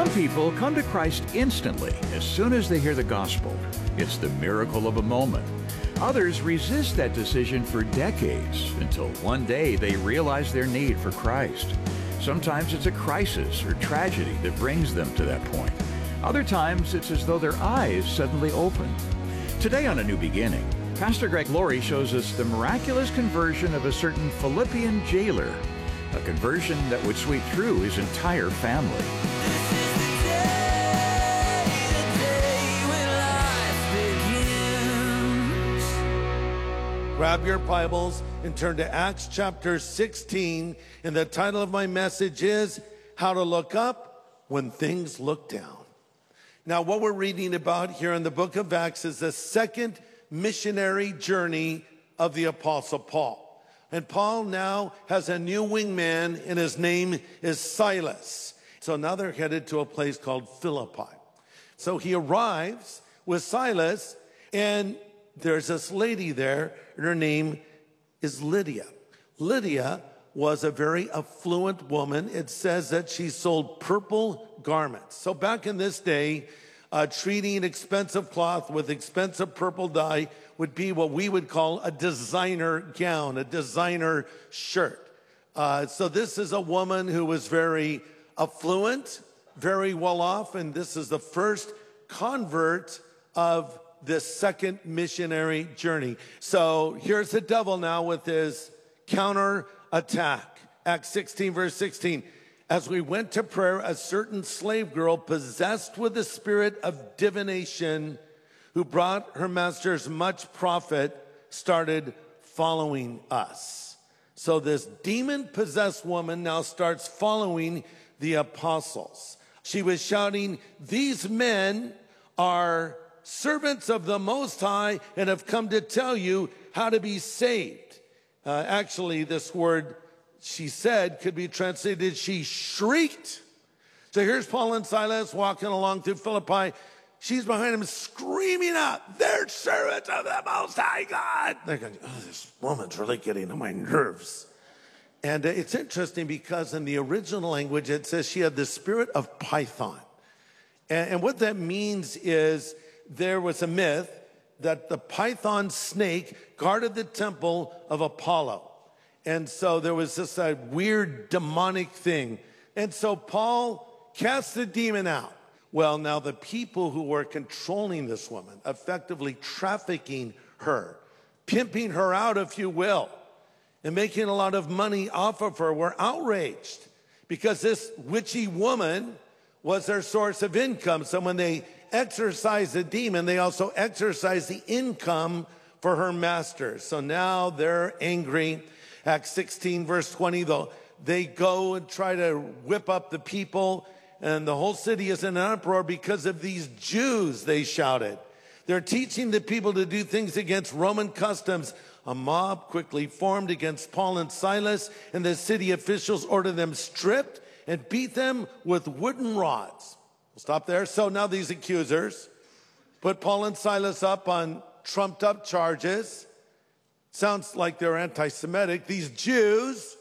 Some people come to Christ instantly as soon as they hear the gospel. It's the miracle of a moment. Others resist that decision for decades until one day they realize their need for Christ. Sometimes it's a crisis or tragedy that brings them to that point. Other times it's as though their eyes suddenly open. Today on A New Beginning, Pastor Greg Laurie shows us the miraculous conversion of a certain Philippian jailer, a conversion that would sweep through his entire family. Grab your Bibles and turn to Acts chapter 16. And the title of my message is How to Look Up When Things Look Down. Now, what we're reading about here in the book of Acts is the second missionary journey of the Apostle Paul. And Paul now has a new wingman, and his name is Silas. So now they're headed to a place called Philippi. So he arrives with Silas, and there's this lady there, and her name is Lydia. Lydia was a very affluent woman. It says that she sold purple garments. So back in this day, treating expensive cloth with expensive purple dye would be what we would call a designer gown, a designer shirt. So this is a woman who was very affluent, very well off, and this is the first convert of this second missionary journey. So here's the devil now with his counter attack. Acts 16 verse 16. As we went to prayer, a certain slave girl possessed with the spirit of divination, who brought her masters much profit, started following us. So this demon-possessed woman now starts following the apostles. She was shouting, "These men are servants of the Most High and have come to tell you how to be saved." Actually, this word she said could be translated, she shrieked. So here's Paul and Silas walking along through Philippi. She's behind him screaming out, "They're servants of the Most High God." They're going, "Oh, this woman's really getting on my nerves." And it's interesting because in the original language, it says she had the spirit of Python. And what that means is there was a myth that the python snake guarded the temple of Apollo. And so there was this weird demonic thing. And so Paul cast the demon out. Well, now the people who were controlling this woman, effectively trafficking her, pimping her out, if you will, and making a lot of money off of her, were outraged because this witchy woman was their source of income. So when they exorcised the demon, they also exorcised the income for her masters. So now they're angry. Acts 16 verse 20, though, they go and try to whip up the people, and the whole city is in an uproar because of these Jews, they shouted. They're teaching the people to do things against Roman customs. A mob quickly formed against Paul and Silas, and the city officials ordered them stripped and beat them with wooden rods. We'll stop there. So now these accusers put Paul and Silas up on trumped up charges. Sounds like they're anti-Semitic. These Jews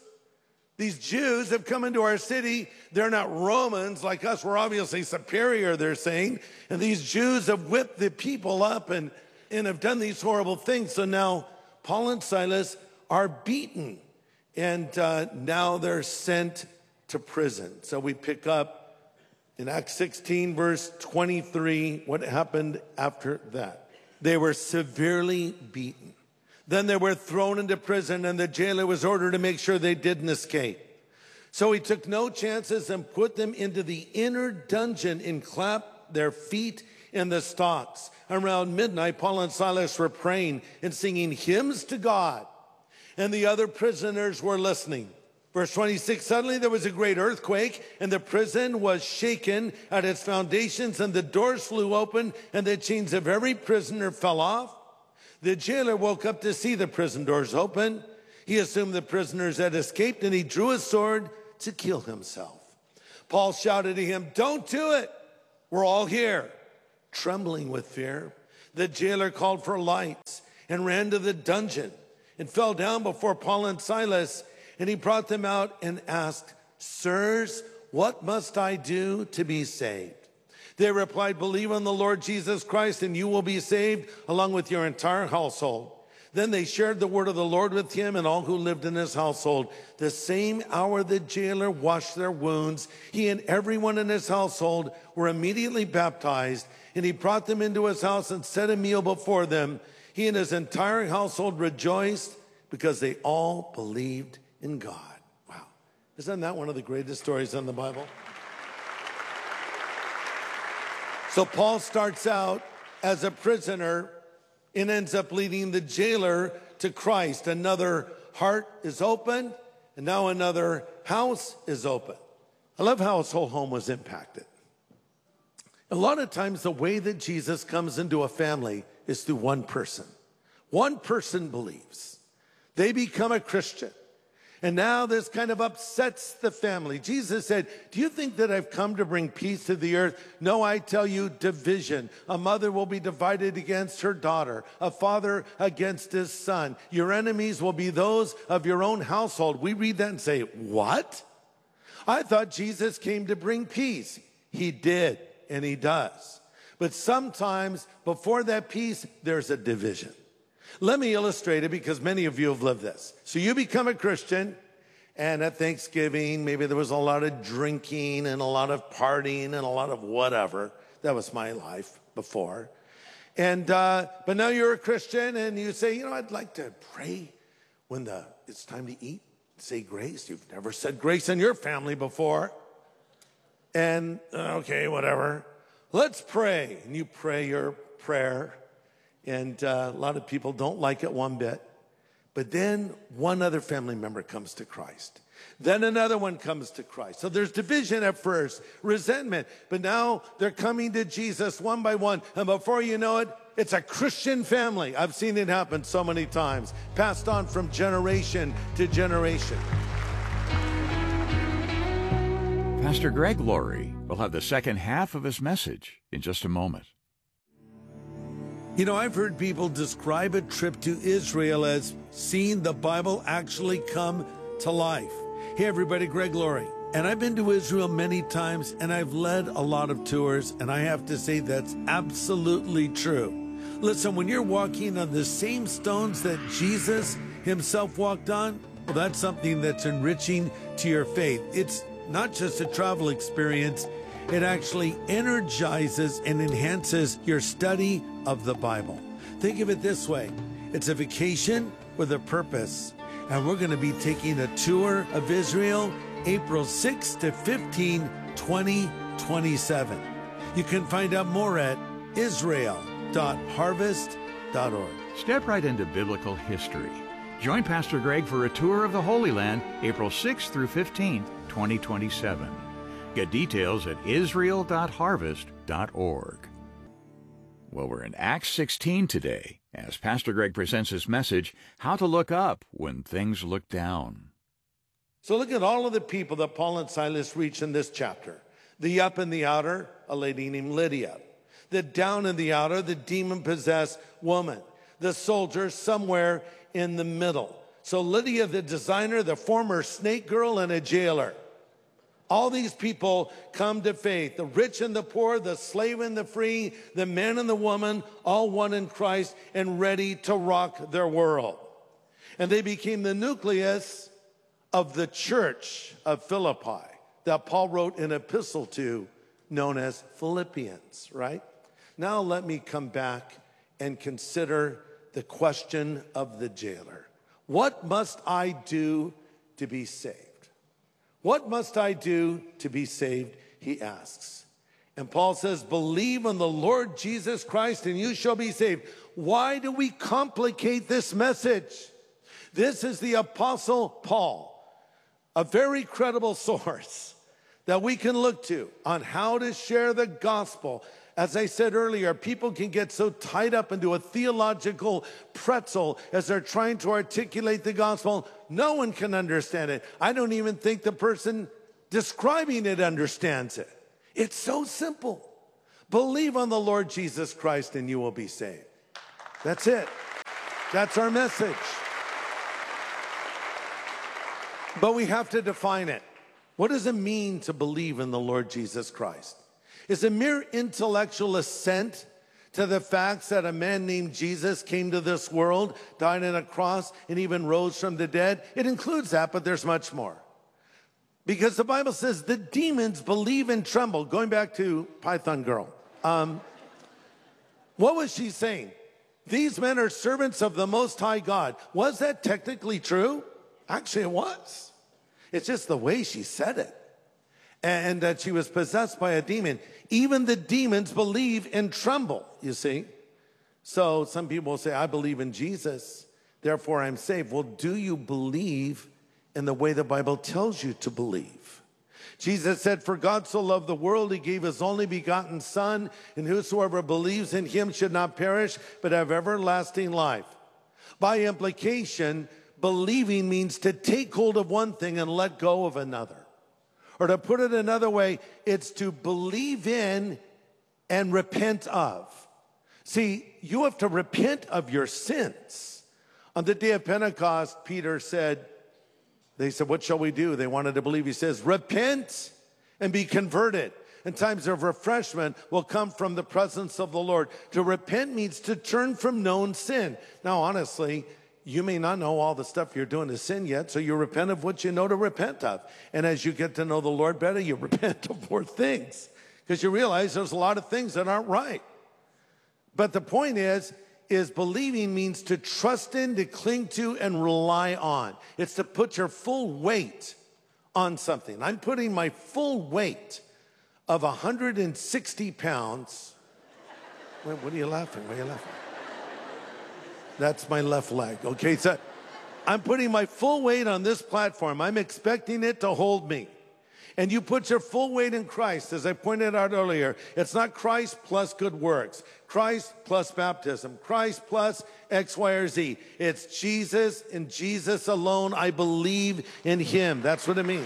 have come into our city. They're not Romans like us. We're obviously superior, they're saying. And these Jews have whipped the people up and have done these horrible things. So now Paul and Silas are beaten. And now they're sent to prison. So we pick up in Acts 16, verse 23, what happened after that. They were severely beaten. Then they were thrown into prison, and the jailer was ordered to make sure they didn't escape. So he took no chances and put them into the inner dungeon and clapped their feet in the stocks. Around midnight, Paul and Silas were praying and singing hymns to God, and the other prisoners were listening. Verse 26, suddenly there was a great earthquake, and the prison was shaken at its foundations, and the doors flew open, and the chains of every prisoner fell off. The jailer woke up to see the prison doors open. He assumed the prisoners had escaped, and he drew his sword to kill himself. Paul shouted to him, "Don't do it. We're all here." Trembling with fear, the jailer called for lights and ran to the dungeon and fell down before Paul and Silas. And he brought them out and asked, "Sirs, "What must I do to be saved?" They replied, "Believe on the Lord Jesus Christ and you will be saved, along with your entire household." Then they shared the word of the Lord with him and all who lived in his household. The same hour the jailer washed their wounds, he and everyone in his household were immediately baptized, and he brought them into his house and set a meal before them. He and his entire household rejoiced because they all believed in God. Wow. Isn't that one of the greatest stories in the Bible? So Paul starts out as a prisoner and ends up leading the jailer to Christ. Another heart is open, and now another house is open. I love how his whole home was impacted. A lot of times the way that Jesus comes into a family is through one person. One person believes. They become a Christian. And now this kind of upsets the family. Jesus said, "Do you think that I've come to bring peace to the earth? No, I tell you, division. A mother will be divided against her daughter, a father against his son. Your enemies will be those of your own household." We read that and say, "What? I thought Jesus came to bring peace." He did, and he does. But sometimes before that peace, there's a division. Let me illustrate it because many of you have lived this. So you become a Christian, and at Thanksgiving, maybe there was a lot of drinking and a lot of partying and a lot of whatever. That was my life before. And but now you're a Christian, and you say, "You know, I'd like to pray when it's time to eat. Say grace." You've never said grace in your family before. And okay, whatever. Let's pray. And you pray your prayer. And a lot of people don't like it one bit. But then one other family member comes to Christ. Then another one comes to Christ. So there's division at first, resentment. But now they're coming to Jesus one by one. And before you know it, it's a Christian family. I've seen it happen so many times, passed on from generation to generation. Pastor Greg Laurie will have the second half of his message in just a moment. You know, I've heard people describe a trip to Israel as seeing the Bible actually come to life. Hey everybody, Greg Laurie. And I've been to Israel many times, and I've led a lot of tours, and I have to say that's absolutely true. Listen, when you're walking on the same stones that Jesus himself walked on, well, that's something that's enriching to your faith. It's not just a travel experience, it actually energizes and enhances your study of the Bible. Think of it this way. It's a vacation with a purpose. And we're going to be taking a tour of Israel April 6 to 15, 2027. You can find out more at israel.harvest.org. Step right into biblical history. Join Pastor Greg for a tour of the Holy Land April 6th through 15th, 2027. Get details at israel.harvest.org. Well, we're in Acts 16 today as Pastor Greg presents his message, How to Look Up When Things Look Down. So look at all of the people that Paul and Silas reach in this chapter. The up and the outer, a lady named Lydia. The down and the outer, the demon-possessed woman. The soldier somewhere in the middle. So Lydia, the designer, the former snake girl, and a jailer. All these people come to faith. The rich and the poor, the slave and the free, the man and the woman, all one in Christ and ready to rock their world. And they became the nucleus of the church of Philippi that Paul wrote an epistle to known as Philippians, right? Now let me come back and consider the question of the jailer. What must I do to be saved? What must I do to be saved, he asks. And Paul says, believe on the Lord Jesus Christ and you shall be saved. Why do we complicate this message? This is the Apostle Paul, a very credible source that we can look to on how to share the gospel. As I said earlier, people can get so tied up into a theological pretzel as they're trying to articulate the gospel. No one can understand it. I don't even think the person describing it understands it. It's so simple. Believe on the Lord Jesus Christ and you will be saved. That's it. That's our message. But we have to define it. What does it mean to believe in the Lord Jesus Christ? Is it mere intellectual assent to the facts that a man named Jesus came to this world, died on a cross, and even rose from the dead? It includes that, but there's much more. Because the Bible says the demons believe and tremble. Going back to Python Girl. What was she saying? These men are servants of the Most High God. Was that technically true? Actually, it was. It's just the way she said it. And that she was possessed by a demon. Even the demons believe and tremble, you see. So some people will say, I believe in Jesus, therefore I'm saved. Well, do you believe in the way the Bible tells you to believe? Jesus said, for God so loved the world, he gave his only begotten Son, and whosoever believes in him should not perish, but have everlasting life. By implication, believing means to take hold of one thing and let go of another. Or to put it another way, it's to believe in and repent of. See, you have to repent of your sins. On the day of Pentecost, Peter said, they said, what shall we do? They wanted to believe. He says, repent and be converted. And times of refreshment will come from the presence of the Lord. To repent means to turn from known sin. Now, honestly, you may not know all the stuff you're doing is sin yet, so you repent of what you know to repent of. And as you get to know the Lord better, you repent of more things because you realize there's a lot of things that aren't right. But the point is believing means to trust in, to cling to, and rely on. It's to put your full weight on something. I'm putting my full weight of 160 pounds. Wait, what are you laughing? Why are you laughing? That's my left leg. Okay, so I'm putting my full weight on this platform. I'm expecting it to hold me. And you put your full weight in Christ, as I pointed out earlier. It's not Christ plus good works, Christ plus baptism, Christ plus X, Y, or Z. It's Jesus and Jesus alone. I believe in him. That's what it means.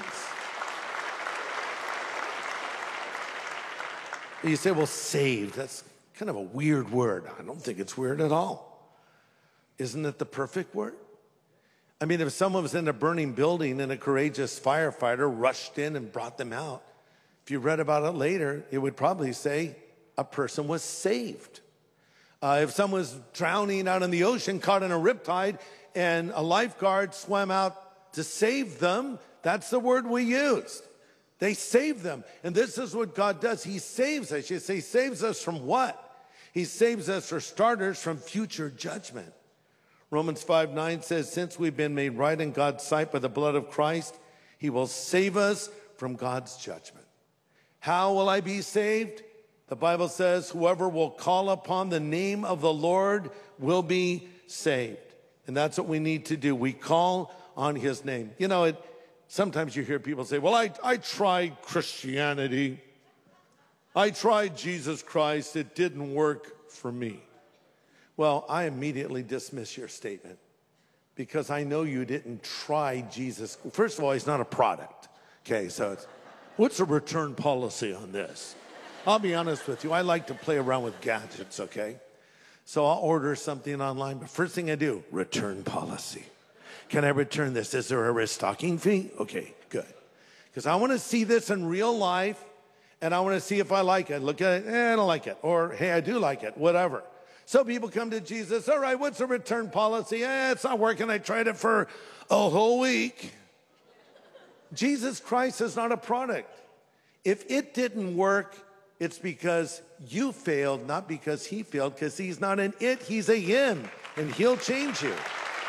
You say, well, saved. That's kind of a weird word. I don't think it's weird at all. Isn't it the perfect word? I mean, if someone was in a burning building and a courageous firefighter rushed in and brought them out, if you read about it later, it would probably say a person was saved. If someone was drowning out in the ocean, caught in a riptide, and a lifeguard swam out to save them, that's the word we used. They saved them. And this is what God does. He saves us. You say, saves us from what? He saves us, for starters, from future judgment. Romans 5:9 says, since we've been made right in God's sight by the blood of Christ, he will save us from God's judgment. How will I be saved? The Bible says, whoever will call upon the name of the Lord will be saved. And that's what we need to do. We call on his name. You know, sometimes you hear people say, well, I tried Christianity. I tried Jesus Christ. It didn't work for me. Well, I immediately dismiss your statement because I know you didn't try Jesus. First of all, he's not a product. Okay, so what's the return policy on this? I'll be honest with you. I like to play around with gadgets, okay? So I'll order something online, but first thing I do, return policy. Can I return this? Is there a restocking fee? Okay, good. Because I want to see this in real life, and I want to see if I like it. Look at it, I don't like it. Or, hey, I do like it, whatever. So people come to Jesus, all right, what's the return policy? It's not working. I tried it for a whole week. Jesus Christ is not a product. If it didn't work, it's because you failed, not because he failed, because he's not an it, he's a him, and he'll change you.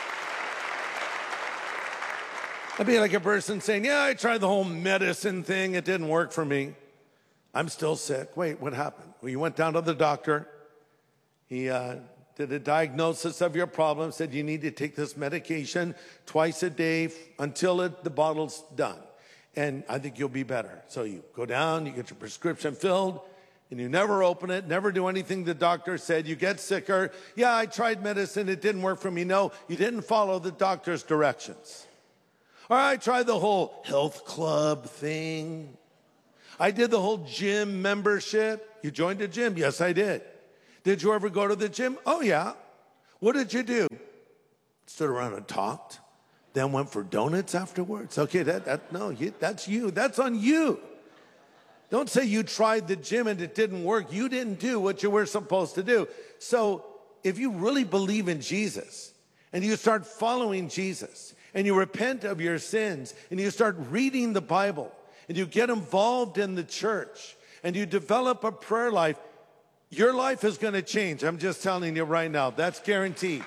I'd be like a person saying, yeah, I tried the whole medicine thing. It didn't work for me. I'm still sick. Wait, what happened? Well, you went down to the doctor. He did a diagnosis of your problem, said you need to take this medication twice a day until the bottle's done. And I think you'll be better. So you go down, you get your prescription filled, and you never open it, never do anything the doctor said. You get sicker. Yeah, I tried medicine. It didn't work for me. No, you didn't follow the doctor's directions. Or I tried the whole health club thing. I did the whole gym membership. You joined a gym? Yes, I did. Did you ever go to the gym? Oh, yeah. What did you do? Stood around and talked. then went for donuts afterwards. Okay, that's you. That's on you. Don't say you tried the gym and it didn't work. You didn't do what you were supposed to do. So if you really believe in Jesus and you start following Jesus and you repent of your sins and you start reading the Bible and you get involved in the church and you develop a prayer life, your life is going to change. I'm just telling you right now. That's guaranteed.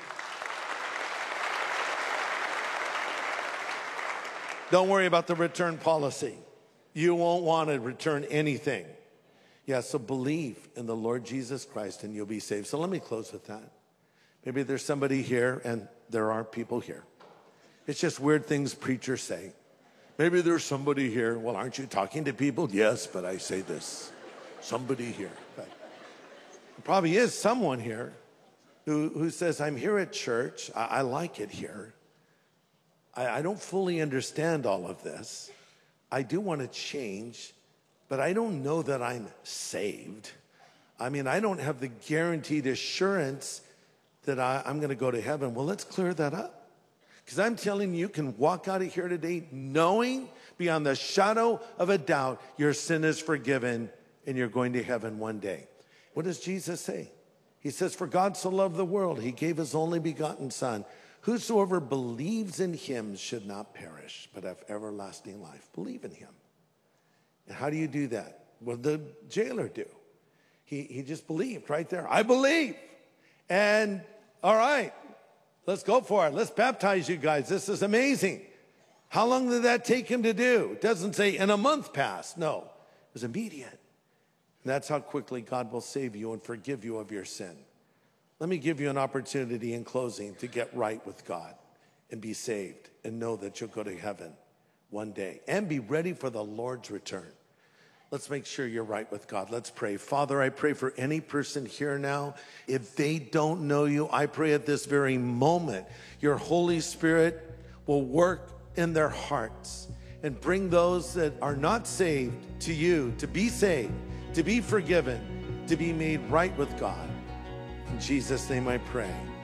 Don't worry about the return policy. You won't want to return anything. Yeah, so believe in the Lord Jesus Christ and you'll be saved. So let me close with that. Maybe there's somebody here, and there are people here. It's just weird things preachers say. Maybe there's somebody here. Well, aren't you talking to people? Yes, but I say this. Somebody here. But there probably is someone here who says, I'm here at church. I like it here. I don't fully understand all of this. I do want to change, but I don't know that I'm saved. I mean, I don't have the guaranteed assurance that I'm going to go to heaven. Well, let's clear that up. Because I'm telling you, you can walk out of here today knowing beyond the shadow of a doubt your sin is forgiven and you're going to heaven one day. What does Jesus say? He says, for God so loved the world, he gave his only begotten Son. Whosoever believes in him should not perish, but have everlasting life. Believe in him. And how do you do that? What did the jailer do? He just believed right there. I believe. And all right, let's go for it. Let's baptize you guys. This is amazing. How long did that take him to do? It doesn't say in a month passed. No, it was immediate. And that's how quickly God will save you and forgive you of your sin. Let me give you an opportunity in closing to get right with God and be saved and know that you'll go to heaven one day and be ready for the Lord's return. Let's make sure you're right with God. Let's pray. Father, I pray for any person here now. If they don't know you, I pray at this very moment, your Holy Spirit will work in their hearts and bring those that are not saved to you, to be saved, to be forgiven, to be made right with God. In Jesus' name I pray.